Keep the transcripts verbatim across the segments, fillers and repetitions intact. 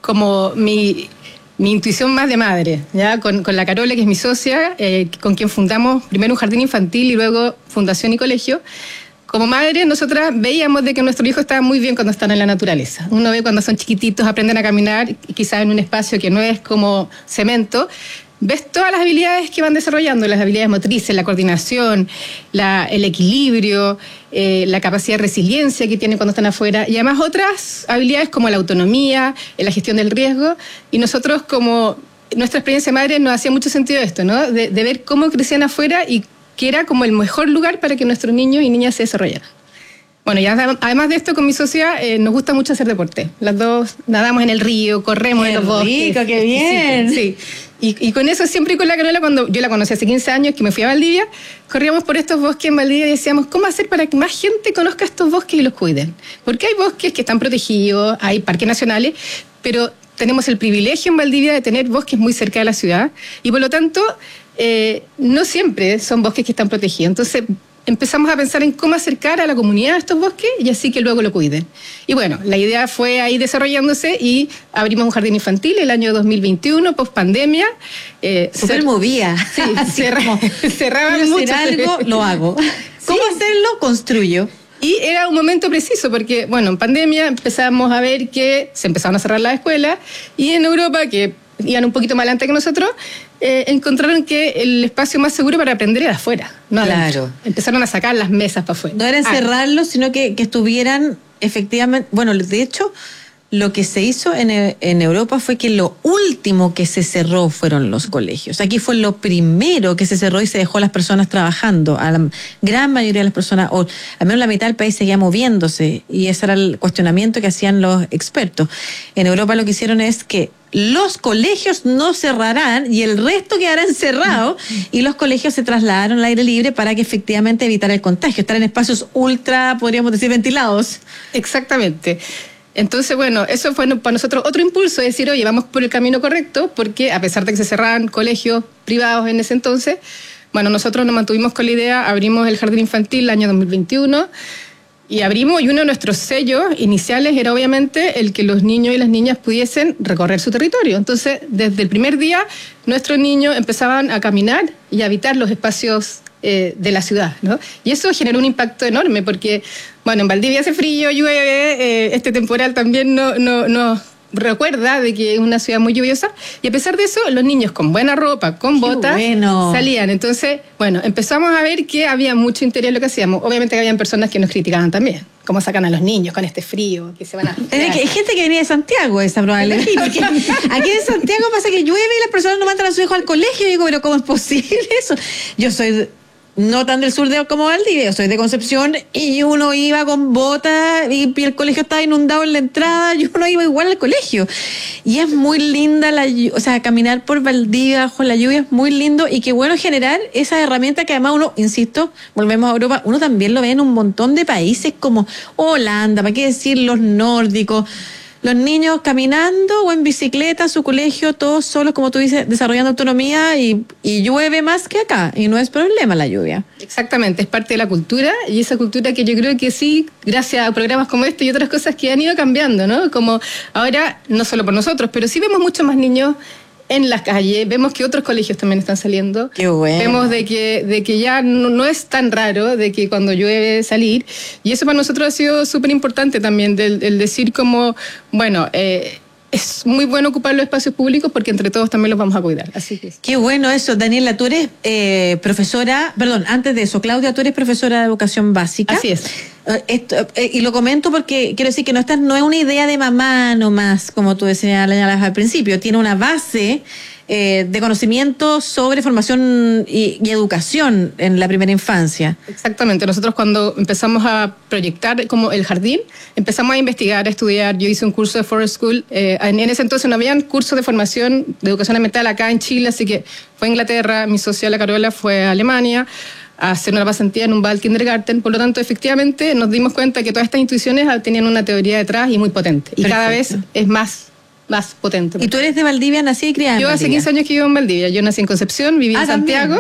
como mi, mi intuición más de madre, ¿ya? Con, con la Carola, que es mi socia, eh, con quien fundamos primero un jardín infantil y luego fundación y colegio. Como madre, nosotras veíamos de que nuestro hijo estaba muy bien cuando están en la naturaleza. Uno ve cuando son chiquititos, aprenden a caminar, quizás en un espacio que no es como cemento. Ves todas las habilidades que van desarrollando, las habilidades motrices, la coordinación, la, el equilibrio, eh, la capacidad de resiliencia que tienen cuando están afuera, y además otras habilidades como la autonomía, la gestión del riesgo. Y nosotros, como nuestra experiencia de madre, nos hacía mucho sentido esto, ¿no? De, de ver cómo crecían afuera y que era como el mejor lugar para que nuestros niños y niñas se desarrollaran. Bueno, y además de esto, con mi socia eh, nos gusta mucho hacer deporte. Las dos nadamos en el río, corremos qué en los bosques. Rico, ¡qué bien! Sí, sí. Y, y con eso siempre, con la Carola, cuando yo la conocí hace quince años, que me fui a Valdivia, corríamos por estos bosques en Valdivia y decíamos, ¿cómo hacer para que más gente conozca estos bosques y los cuiden? Porque hay bosques que están protegidos, hay parques nacionales, pero tenemos el privilegio en Valdivia de tener bosques muy cerca de la ciudad y por lo tanto eh, no siempre son bosques que están protegidos. Entonces empezamos a pensar en cómo acercar a la comunidad a estos bosques y así que luego lo cuiden. Y bueno, la idea fue ahí desarrollándose y abrimos un jardín infantil el año dos mil veintiuno, post pandemia. Eh, Súper cer- movía. Sí, cerra- cerraban mucho. Hacer algo, lo hago. ¿Cómo sí. hacerlo? Construyo. Y era un momento preciso porque, bueno, en pandemia empezamos a ver que se empezaron a cerrar las escuelas y en Europa, que iban un poquito más adelante que nosotros, eh, encontraron que el espacio más seguro para aprender era afuera, no adentro. Claro. Empezaron a sacar las mesas para afuera. No era encerrarlos, ah. sino que, que estuvieran efectivamente... Bueno, de hecho, lo que se hizo en, en Europa fue que lo último que se cerró fueron los colegios. Aquí fue lo primero que se cerró y se dejó a las personas trabajando. A la gran mayoría de las personas, o al menos la mitad del país, seguía moviéndose. Y ese era el cuestionamiento que hacían los expertos. En Europa lo que hicieron es que los colegios no cerrarán y el resto quedará encerrado y los colegios se trasladaron al aire libre para que efectivamente evitar el contagio, estar en espacios ultra, podríamos decir, ventilados. Exactamente. Entonces, bueno, eso fue para nosotros otro impulso, de decir, oye, vamos por el camino correcto, porque a pesar de que se cerraban colegios privados en ese entonces, bueno, nosotros nos mantuvimos con la idea, abrimos el jardín infantil el año dos mil veintiuno, y abrimos, y uno de nuestros sellos iniciales era obviamente el que los niños y las niñas pudiesen recorrer su territorio. Entonces, desde el primer día, nuestros niños empezaban a caminar y a habitar los espacios eh, de la ciudad, ¿no? Y eso generó un impacto enorme, porque, bueno, en Valdivia hace frío, llueve, eh, este temporal también no, no, no recuerda de que es una ciudad muy lluviosa, y a pesar de eso, los niños con buena ropa, con Qué botas, bueno. salían. Entonces, bueno, empezamos a ver que había mucho interés en lo que hacíamos. Obviamente que habían personas que nos criticaban también. ¿Cómo sacan a los niños con este frío? Que se van a... Es que hay gente que venía de Santiago, esa probablemente. Porque aquí en Santiago pasa que llueve y las personas no mandan a sus hijos al colegio. Y digo, pero ¿cómo es posible eso? Yo soy... no tan del sur de como Valdivia, soy de Concepción y uno iba con botas y el colegio estaba inundado en la entrada, yo no iba igual al colegio. Y es muy linda, la, o sea, caminar por Valdivia bajo la lluvia es muy lindo y qué bueno generar esa herramienta que además uno, insisto, volvemos a Europa, uno también lo ve en un montón de países como Holanda, ¿para qué decir los nórdicos? Los niños caminando o en bicicleta a su colegio, todos solos, como tú dices, desarrollando autonomía y, y llueve más que acá. Y no es problema la lluvia. Exactamente, es parte de la cultura y esa cultura que yo creo que sí, gracias a programas como este y otras cosas que han ido cambiando, ¿no? Como ahora, no solo por nosotros, pero sí vemos muchos más niños en las calles, vemos que otros colegios también están saliendo. Qué bueno. Vemos de que, de que ya no, no es tan raro de que cuando llueve salir, y eso para nosotros ha sido súper importante también, el, el decir como, bueno, eh, es muy bueno ocupar los espacios públicos porque entre todos también los vamos a cuidar. Así que... Qué bueno eso. Daniela, tú eres eh, profesora, perdón, antes de eso, Claudia, tú eres profesora de educación básica. Así es. Uh, esto, eh, y lo comento porque quiero decir que no, esta no es una idea de mamá nomás, como tú decías al principio, tiene una base eh, de conocimiento sobre formación y, y educación en la primera infancia. Exactamente, nosotros cuando empezamos a proyectar como el jardín, empezamos a investigar, a estudiar. Yo hice un curso de Forest School, eh, en ese entonces no habían cursos de formación de educación ambiental acá en Chile, así que fue a Inglaterra, mi socia la Carola fue a Alemania a hacer una pasantía en un Bald Kindergarten. Por lo tanto, efectivamente, nos dimos cuenta que todas estas instituciones tenían una teoría detrás y muy potente. Y Perfecto. Cada vez es más más potente. ¿Y tú eres de Valdivia, nacida y criada en Yo Valdivia? hace quince años que vivo en Valdivia. Yo nací en Concepción, viví Ah, en Santiago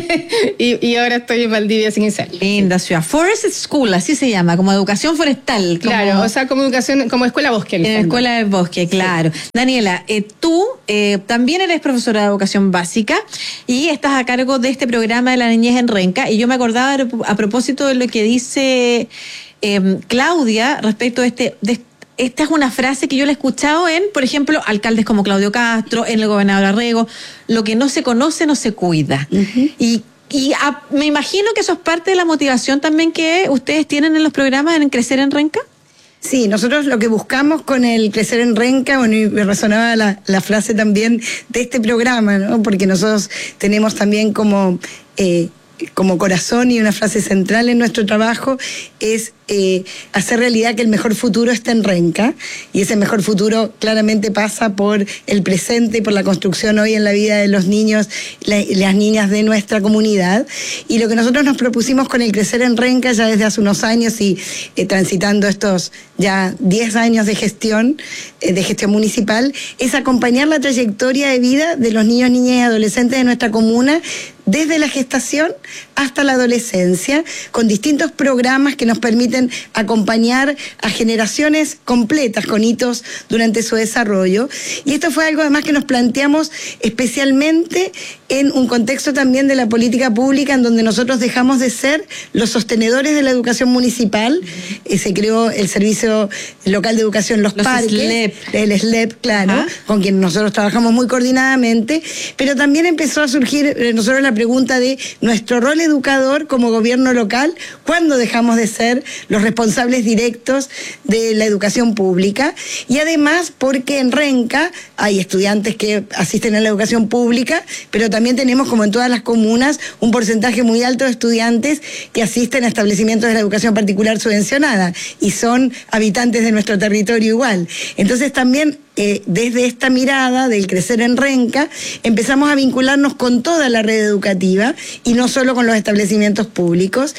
y, y ahora estoy en Valdivia hace quince años. Linda ciudad. Forest School, así se llama, como educación forestal. Como... Claro, o sea, como educación, como escuela bosque. En la escuela del bosque, claro. Sí. Daniela, eh, tú eh, también eres profesora de educación básica y estás a cargo de este programa de la niñez en Renca. Y yo me acordaba a propósito de lo que dice eh, Claudia respecto de este... De Esta es una frase que yo la he escuchado en, por ejemplo, alcaldes como Claudio Castro, en el gobernador Arrego: lo que no se conoce no se cuida. Uh-huh. Y, y a, me imagino que eso es parte de la motivación también que ustedes tienen en los programas en Crecer en Renca. Sí, nosotros lo que buscamos con el Crecer en Renca, bueno, y me resonaba la, la frase también de este programa, ¿no? Porque nosotros tenemos también como... Eh, como corazón y una frase central en nuestro trabajo es eh, hacer realidad que el mejor futuro está en Renca, y ese mejor futuro claramente pasa por el presente y por la construcción hoy en la vida de los niños, la, las niñas de nuestra comunidad. Y lo que nosotros nos propusimos con el Crecer en Renca ya desde hace unos años y eh, transitando estos ya diez años de gestión, eh, de gestión municipal, es acompañar la trayectoria de vida de los niños, niñas y adolescentes de nuestra comuna desde la gestación hasta la adolescencia, con distintos programas que nos permiten acompañar a generaciones completas con hitos durante su desarrollo. Y esto fue algo además que nos planteamos especialmente en un contexto también de la política pública, en donde nosotros dejamos de ser los sostenedores de la educación municipal. Uh-huh. Eh, se creó el Servicio Local de Educación Los, los Parques, S L E P. El S L E P, claro, uh-huh. con quien nosotros trabajamos muy coordinadamente, pero también empezó a surgir eh, nosotros la pregunta de nuestro rol educador como gobierno local: ¿cuándo dejamos de ser los responsables directos de la educación pública? Y además porque en Renca hay estudiantes que asisten a la educación pública, pero también tenemos, como en todas las comunas, un porcentaje muy alto de estudiantes que asisten a establecimientos de la educación particular subvencionada y son habitantes de nuestro territorio igual. Entonces también Eh, desde esta mirada del Crecer en Renca empezamos a vincularnos con toda la red educativa y no solo con los establecimientos públicos,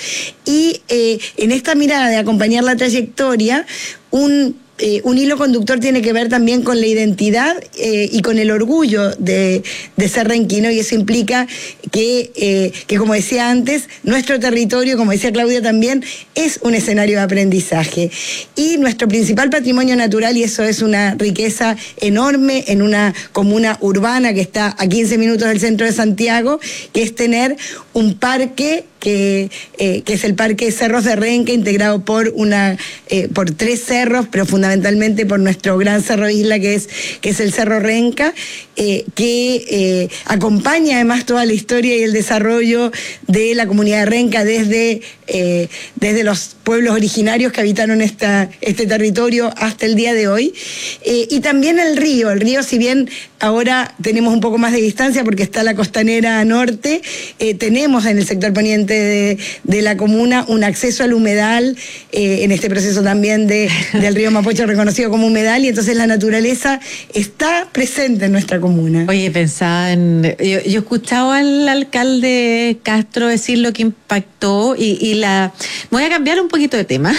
y eh, en esta mirada de acompañar la trayectoria, un Eh, un hilo conductor tiene que ver también con la identidad eh, y con el orgullo de, de ser renquino, y eso implica que, eh, que, como decía antes, nuestro territorio, como decía Claudia también, es un escenario de aprendizaje. Y nuestro principal patrimonio natural, y eso es una riqueza enorme en una comuna urbana que está a quince minutos del centro de Santiago, que es tener un parque que, eh, que es el Parque Cerros de Renca, integrado por una eh, por tres cerros, pero fundamentalmente por nuestro gran cerro isla que es, que es el Cerro Renca, eh, que eh, acompaña además toda la historia y el desarrollo de la comunidad de Renca desde, eh, desde los pueblos originarios que habitaron esta, este territorio hasta el día de hoy. Eh, y también el río, el río, si bien ahora tenemos un poco más de distancia porque está la costanera norte, eh, tenemos en el sector poniente de, de la comuna un acceso al humedal, eh, en este proceso también de, del río Mapocho reconocido como humedal, y entonces la naturaleza está presente en nuestra comuna. Oye, pensaba en... Yo, yo he escuchado al alcalde Castro decir lo que impactó y, y la... Voy a cambiar un poquito de tema.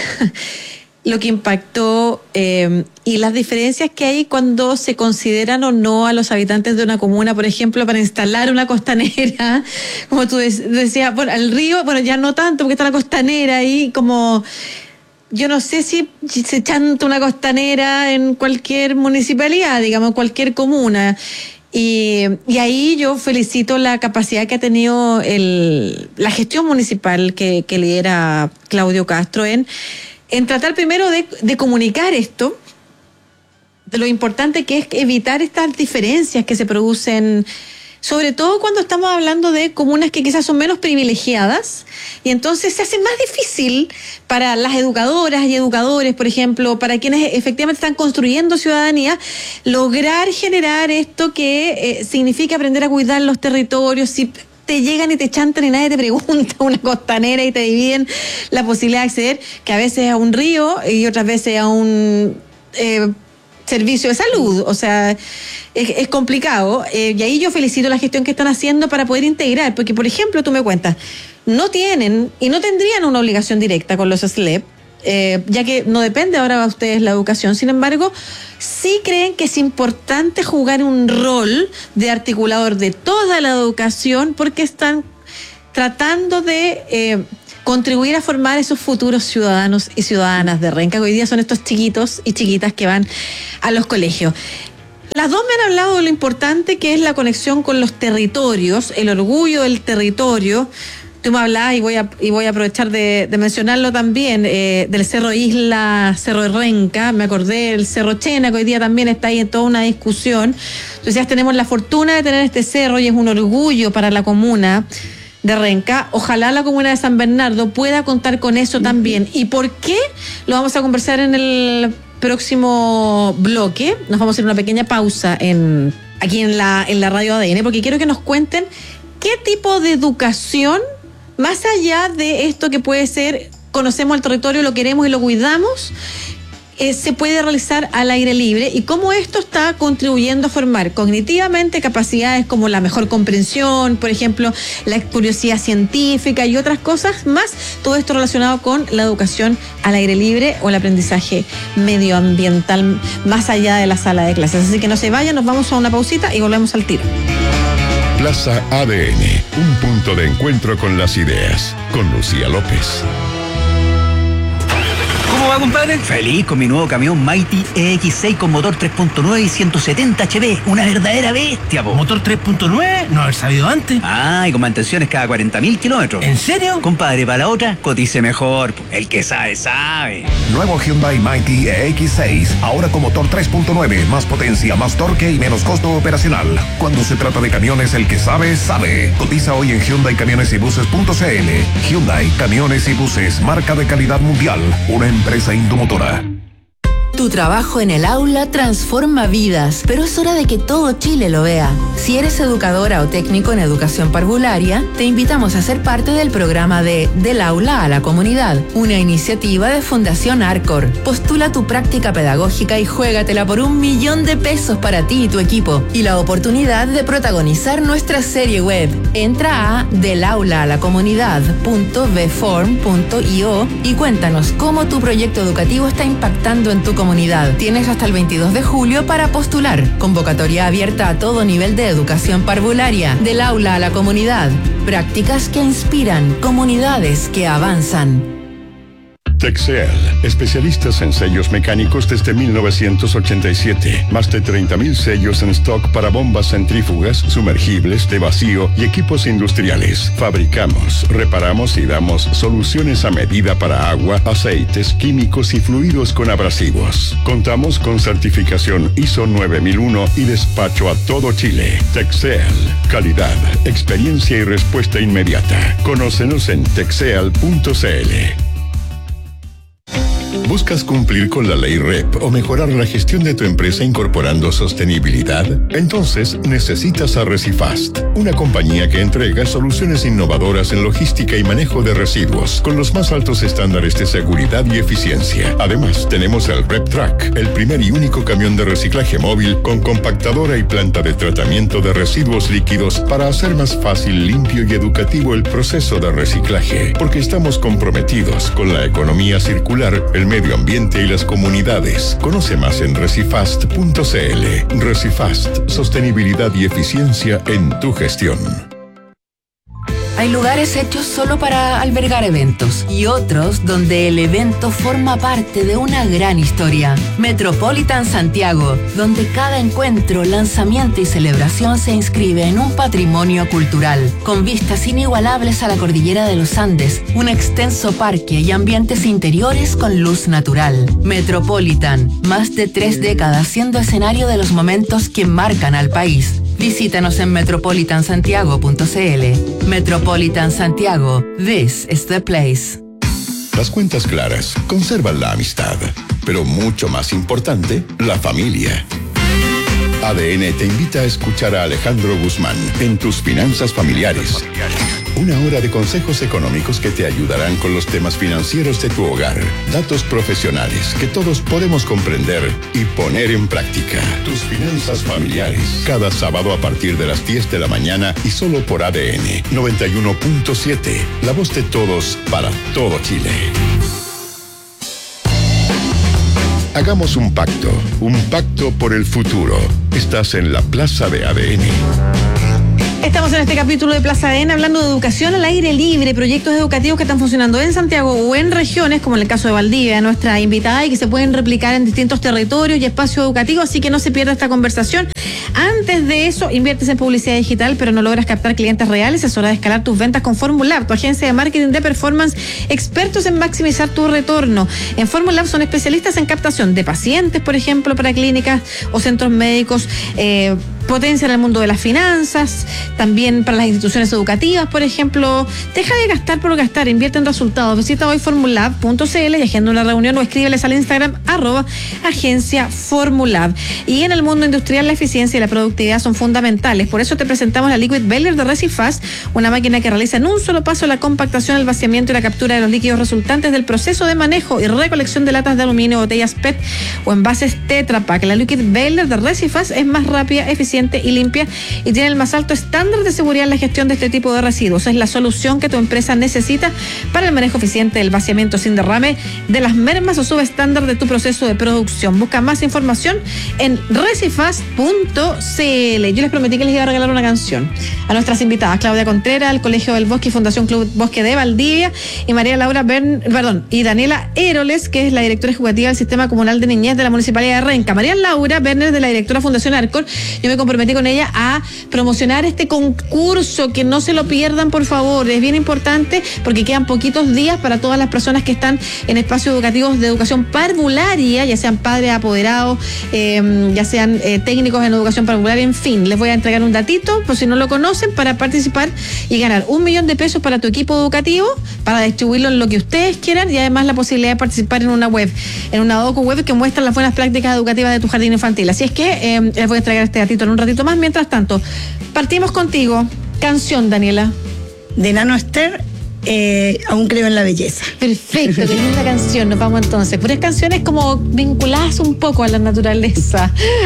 Lo que impactó eh, y las diferencias que hay cuando se consideran o no a los habitantes de una comuna, por ejemplo, para instalar una costanera, como tú decías, bueno, el río, bueno, ya no tanto porque está la costanera ahí, como... Yo no sé si se chanta una costanera en cualquier municipalidad, digamos, en cualquier comuna. Y, y ahí yo felicito la capacidad que ha tenido el, la gestión municipal que, que lidera Claudio Castro en... en tratar primero de, de comunicar esto, de lo importante que es evitar estas diferencias que se producen, sobre todo cuando estamos hablando de comunas que quizás son menos privilegiadas, y entonces se hace más difícil para las educadoras y educadores, por ejemplo, para quienes efectivamente están construyendo ciudadanía, lograr generar esto que eh, significa aprender a cuidar los territorios. Si te llegan y te chantan y nadie te pregunta, una costanera, y te dividen la posibilidad de acceder, que a veces a un río y otras veces a un eh, servicio de salud. O sea, es, es complicado. Eh, y ahí yo felicito la gestión que están haciendo para poder integrar, porque, por ejemplo, tú me cuentas, no tienen y no tendrían una obligación directa con los S L E P, eh, ya que no depende ahora de ustedes la educación, sin embargo, sí creen que es importante jugar un rol de articulador de toda la educación porque están tratando de eh, contribuir a formar esos futuros ciudadanos y ciudadanas de Renca, que hoy día son estos chiquitos y chiquitas que van a los colegios. Las dos me han hablado de lo importante que es la conexión con los territorios, el orgullo del territorio. Tú me hablabas y voy a, y voy a aprovechar de, de mencionarlo también, eh, del Cerro Isla, Cerro de Renca, me acordé del Cerro Chena, que hoy día también está ahí en toda una discusión. Entonces ya tenemos la fortuna de tener este cerro y es un orgullo para la comuna de Renca. Ojalá la comuna de San Bernardo pueda contar con eso también. ¿Y por qué? Lo vamos a conversar en el próximo bloque. Nos vamos a hacer una pequeña pausa en aquí en la, en la radio A D N, porque quiero que nos cuenten qué tipo de educación, más allá de esto que puede ser, conocemos el territorio, lo queremos y lo cuidamos, eh, se puede realizar al aire libre y cómo esto está contribuyendo a formar cognitivamente capacidades como la mejor comprensión, por ejemplo, la curiosidad científica y otras cosas más, todo esto relacionado con la educación al aire libre o el aprendizaje medioambiental más allá de la sala de clases. Así que no se vayan, nos vamos a una pausita y volvemos al tiro. Plaza A D N, un punto de encuentro con las ideas, con Lucía López. ¿Cómo va, compadre? Feliz con mi nuevo camión Mighty E X seis con motor tres punto nueve y ciento setenta H P. Una verdadera bestia, po. ¿Motor tres punto nueve? No haber sabido antes. Ah, y con mantenciones cada cuarenta mil kilómetros. ¿En serio? Compadre, para la otra, cotice mejor. Po. El que sabe, sabe. Nuevo Hyundai Mighty E X seis, ahora con motor tres punto nueve, más potencia, más torque y menos costo operacional. Cuando se trata de camiones, el que sabe, sabe. Cotiza hoy en Hyundai Camiones y Buses punto c l. Hyundai Camiones y Buses, marca de calidad mundial, una empresa Indomotora. Tu trabajo en el aula transforma vidas, pero es hora de que todo Chile lo vea. Si eres educadora o técnico en educación parvularia, te invitamos a ser parte del programa de Del Aula a la Comunidad, una iniciativa de Fundación Arcor. Postula tu práctica pedagógica y juégatela por un millón de pesos para ti y tu equipo, y la oportunidad de protagonizar nuestra serie web. Entra a del aula a la comunidad punto b form punto i o y cuéntanos cómo tu proyecto educativo está impactando en tu comunidad. Comunidad. Tienes hasta el veintidós de julio para postular. Convocatoria abierta a todo nivel de educación parvularia. Del aula a la comunidad. Prácticas que inspiran, comunidades que avanzan. Texel, especialistas en sellos mecánicos desde mil novecientos ochenta y siete. Más de treinta mil sellos en stock para bombas centrífugas, sumergibles, de vacío y equipos industriales. Fabricamos, reparamos y damos soluciones a medida para agua, aceites, químicos y fluidos con abrasivos. Contamos con certificación I S O nueve mil uno y despacho a todo Chile. Texel, calidad, experiencia y respuesta inmediata. Conócenos en texel punto c l. ¿Buscas cumplir con la ley R E P o mejorar la gestión de tu empresa incorporando sostenibilidad? Entonces necesitas a Recifast, una compañía que entrega soluciones innovadoras en logística y manejo de residuos con los más altos estándares de seguridad y eficiencia. Además, tenemos el RepTrack, el primer y único camión de reciclaje móvil con compactadora y planta de tratamiento de residuos líquidos para hacer más fácil, limpio y educativo el proceso de reciclaje, porque estamos comprometidos con la economía circular, el medio ambiente y las comunidades. Conoce más en recifast punto c l. Recifast, sostenibilidad y eficiencia en tu gestión. Hay lugares hechos solo para albergar eventos y otros donde el evento forma parte de una gran historia. Metropolitan Santiago, donde cada encuentro, lanzamiento y celebración se inscribe en un patrimonio cultural, con vistas inigualables a la cordillera de los Andes, un extenso parque y ambientes interiores con luz natural. Metropolitan, más de tres décadas siendo escenario de los momentos que marcan al país. Visítanos en metropolitan santiago punto c l. Metropolitan Santiago, this is the place. Las cuentas claras conservan la amistad, pero mucho más importante, la familia. A D N te invita a escuchar a Alejandro Guzmán en Tus Finanzas Familiares. Una hora de consejos económicos que te ayudarán con los temas financieros de tu hogar. Datos profesionales que todos podemos comprender y poner en práctica. Tus Finanzas Familiares. Cada sábado a partir de las diez de la mañana y solo por A D N noventa y uno punto siete. La voz de todos para todo Chile. Hagamos un pacto, un pacto por el futuro. Estás en la Plaza de A D N. Estamos en este capítulo de Plaza A D N hablando de educación al aire libre, proyectos educativos que están funcionando en Santiago o en regiones, como en el caso de Valdivia, nuestra invitada, y que se pueden replicar en distintos territorios y espacios educativos, así que no se pierda esta conversación. Antes de eso, inviertes en publicidad digital, pero no logras captar clientes reales. Es hora de escalar tus ventas con Formulab, tu agencia de marketing de performance, expertos en maximizar tu retorno. En Formulab son especialistas en captación de pacientes, por ejemplo, para clínicas o centros médicos, eh, potencia en el mundo de las finanzas, también para las instituciones educativas, por ejemplo. Deja de gastar por gastar, invierte en resultados. Visita hoy formulab punto c l y agenda una reunión o escríbeles al Instagram arroba agencia Formulab. Y en el mundo industrial, la eficiencia y la productividad son fundamentales. Por eso te presentamos la Liquid Baler de Recifast, una máquina que realiza en un solo paso la compactación, el vaciamiento y la captura de los líquidos resultantes del proceso de manejo y recolección de latas de aluminio, botellas P E T o envases Tetra Pak. La Liquid Baler de Recifast es más rápida, eficiente y limpia y tiene el más alto estándar de seguridad en la gestión de este tipo de residuos. Es la solución que tu empresa necesita para el manejo eficiente del vaciamiento sin derrame de las mermas o subestándar de tu proceso de producción. Busca más información en recifast punto c l. Yo les prometí que les iba a regalar una canción a nuestras invitadas, Claudia Contreras, del Colegio del Bosque y Fundación Club Bosque de Valdivia, y María Laura Bern, perdón, y Daniela Eroles, que es la directora ejecutiva del Sistema Comunal de Niñez de la Municipalidad de Renca. María Laura Berner, de la directora Fundación Arcor. Yo me comprometí con ella a promocionar este concurso, que no se lo pierdan, por favor. Es bien importante porque quedan poquitos días para todas las personas que están en espacios educativos de educación parvularia, ya sean padres apoderados, eh, ya sean eh, técnicos en educación parvularia, en fin. Les voy a entregar un datito, por si no lo conocen, para participar y ganar un millón de pesos para tu equipo educativo, para distribuirlo en lo que ustedes quieran, y además la posibilidad de participar en una web, en una docu web que muestra las buenas prácticas educativas de tu jardín infantil. Así es que eh, les voy a entregar este datito en un ratito más. Mientras tanto, partimos contigo. Canción, Daniela. De Nano Esther, eh, Aún creo en la belleza. Perfecto, qué linda canción. Nos vamos entonces. Puras canciones como vinculadas un poco a la naturaleza.